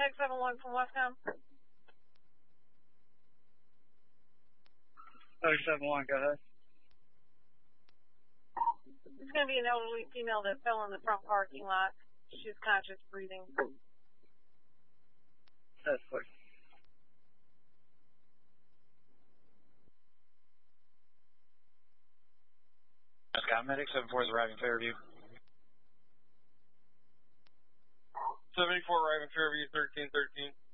Medic 71 from Westcom. Medic 71, go ahead. It's going to be an elderly female that fell in the front parking lot. She's conscious, breathing. That's quick. Medic 74 is arriving Fairview. 74 arriving Fairview 1313.